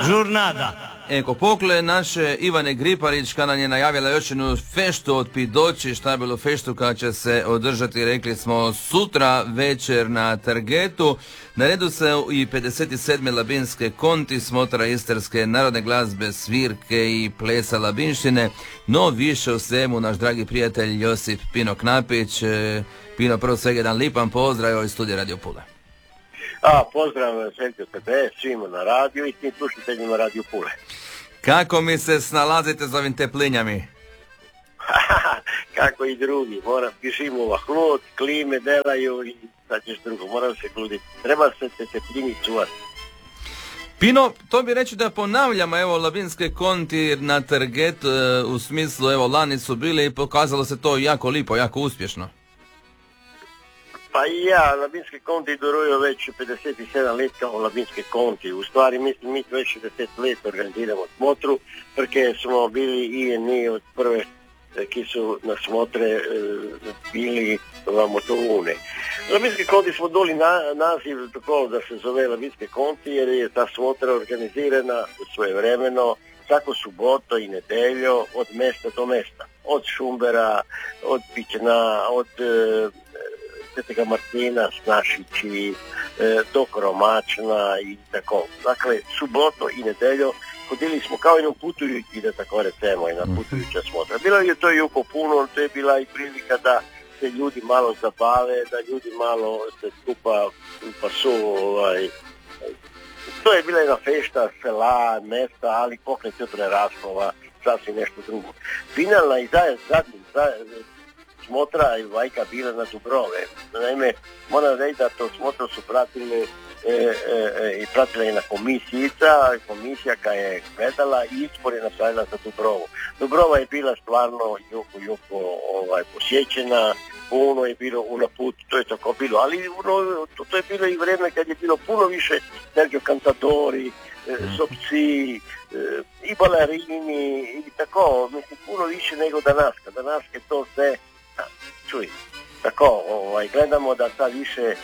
Žurnada. Eko pokle naše Ivane Griparić kada nam je najavila još jednu feštu od Pidoći, šta je bilo feštu koja će se održati, rekli smo, sutra večer na Targetu. Na redu se i 57. Labinske konti, smotra istarske narodne glazbe, svirke i plesa labinštine, no više o svemu naš dragi prijatelj Josip Pino Knapić. Pino, prvo svega jedan lipan pozdrav iz studija Radio Pule. Pozdrav Svetio tebe, svima na radiju i svim slušateljima Radio Pule. Kako mi se snalazite s ovim teplinjami? Kako i drugi, pišimo hlod, klime delaju i sad ćeš drugo, moram se gluditi. Treba se te tepljini čuvati. Pino, to bi reći da ponavljamo, evo, Labinske konti na Target, u smislu, evo, lani su bili i pokazalo se to jako lipo, jako uspješno. Pa ja, Labinske konti doruju već 57 let kao Labinske konti. U stvari, mislim, mi već 60 let organiziramo smotru, perché smo bili i ni od prve ki su na smotre bili v Motovune. Labinske konti smo doli naziv tako da se zove Labinske konti, jer je ta smotra organizirana svojevremeno svako suboto i nedeljo od mesta do mesta. Od Šumbera, od Pićena, od Svetega Martina, Snašići, do Kromačna i tako. Dakle, suboto i nedeljo hodili smo kao i na putujući, da tako recimo, i na putujuća smotra. Bilo je to jako puno, to je bila i prilika da se ljudi malo zabave, da ljudi malo se skupa pasu, to je bila jedna fešta, sela, mesta, ali pokret je preraslo, sasvim nešto drugo. Finalna i zadnji smotra i vajka bila na Dubrove. Naime, moram reći da to smotro su pratili i pratila jedna komisija koja je gledala i izbor je nastavila za Dubrovu. Dubrova je bila stvarno jako posjećena, puno je bilo na put, to je tako bilo, ali to je bilo i vrijeme kad je bilo puno više Sergio Cantadori, sopci i balerini i tako, mislim, puno više nego danas. Danas je to sve, čuj, tako, gledamo da sad više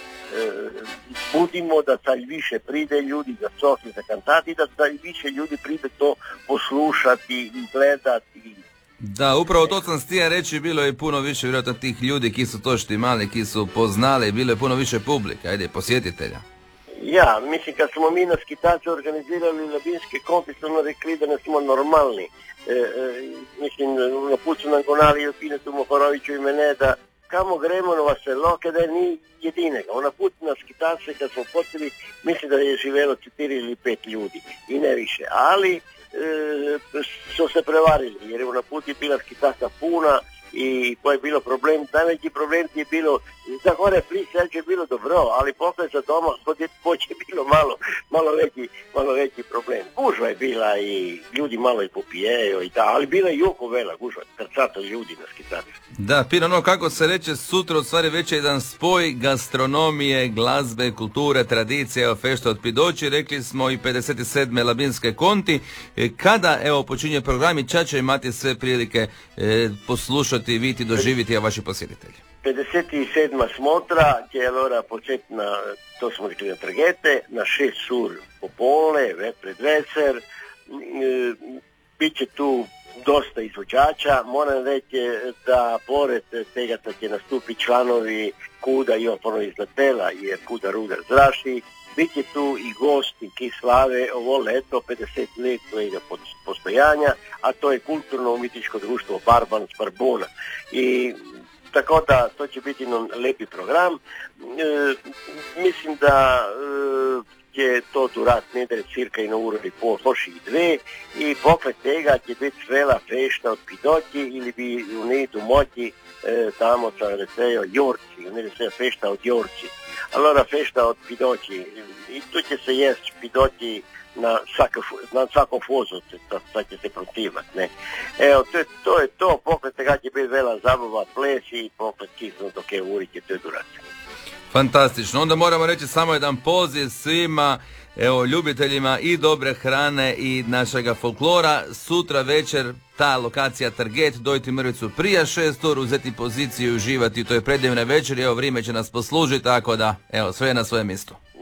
budimo, da sad više pride ljudi za sofi, za kantati, da sad više ljudi pride to poslušati i gledati. Da, upravo to sam htio reći, bilo je puno više vjerojatno tih ljudi ki su to štimali, ki su poznali, bilo je puno više publike, ajde, posjetitelja. Ja, mislim, kad smo mi na skitače organizirali Labinske konti, smo rekli da ne smo normalni. Mislim, na put su nam gonali i Pinetu Mohoroviću i mene da kamo gremo na selo, kada ni jedinega. Na put na skitače, kad smo počeli, mislim da je živelo 4 ili 5 ljudi i ne više. Ali su se prevarili, jer na put je bila skitača puna i to je bilo problem. Najveći problem je bilo za gore Prisel je bilo dobro, ali poslije za doma je bilo malo veći problem. Gužva je bila i ljudi malo i popijeju i da, ali bila je jako vela gužva, krcato ljudi na skitači. Da, Pino, kako se reče, sutra u stvari već je jedan spoj gastronomije, glazbe, kulture, tradicije, evo fešta od Pidoći, rekli smo i 57. Labinske konti. Kada, evo, počinje program i ča će imati sve prilike poslušati, vidjeti, doživjeti vaši posjetitelji? 57. smotra će početi na, to smo rekli na Targete, na 6 sur popolne, pred večer. Biće tu dosta izvođača. Moram reći da pored tega da će nastupi članovi Kuda Ivan Ponovi iz Latela jer Kuda Rudar zraši. Biće tu i gosti ki slave ovo leto 50 let svojega postojanja, a to je kulturno-umjetničko društvo Barban z Barbona. I tako da to će biti jedan lepi program. Mislim da će to durat nedre cirka i na uro i pol, hoši i dve, i poklad tega će biti vela fešta od Pidoći ili bi u njej domoći tamo sam receo Jorci, u njej se fešta od Jorci. Allora fešta od Pidoći i tu će se jest Pidoći na svakom fozu, sad će se protivati, ne. Evo, to je to, poklad tega će biti vela zabava, ples i poklad kisno dok je uriće, to je durat. Fantastično, onda moramo reći samo jedan poziv svima, evo, ljubiteljima i dobre hrane i našega folklora. Sutra večer ta lokacija Target, dojti mrvicu prije 6 ur, uzeti poziciju i uživati u toj predivnoj večeri. Evo, vrijeme će nas poslužiti, tako da, evo, sve je na svojem mjestu.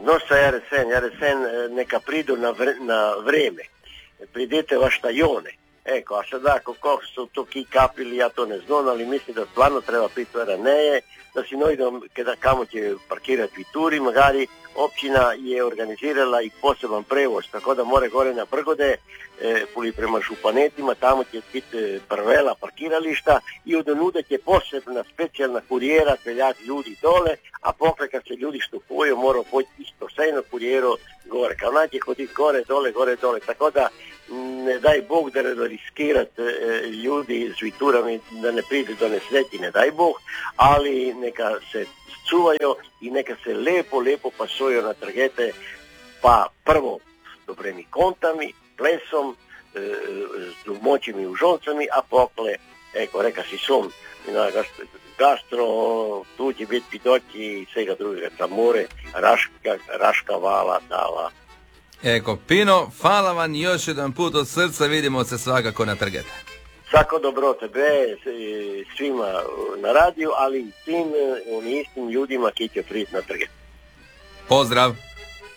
nosa jaren neka pridu na vreme. Pridete v štajone. Eko, a sada kako su to ki kapili, ja to ne znam, ali mislim da stvarno treba piti raneje, da si nojdom, kada kamo će parkirati v turi, magari općina je organizirala i poseban prevoz, tako da more gore na Brgode, puli prema Županetima, tamo će biti prvela parkirališta i odonude će posebna specijalna kurijera peljati ljudi dole, a pokle kad se ljudi štupuju moraju poći isto sejno kurijero gore, kao nađe hoditi gore dole, tako da ne daj Bog da riskirat ljudi s viturami da ne pride do nesreti, ne daj Bog, ali neka se čuvaju i neka se lepo pasuju na trgete, pa prvo s dobrimi kontami, plesom, s domoćimi užoncami, a pokle, eko, reka si som, na gastro, tu će biti pidoći i svega drugega, tamore, raška vala, dava. Eko, Pino, hvala vam još jedan put od srca, vidimo se svakako na trgete. Svako dobro tebe, svima na radiju, ali i tim istim ljudima koji će priti na trgete. Pozdrav!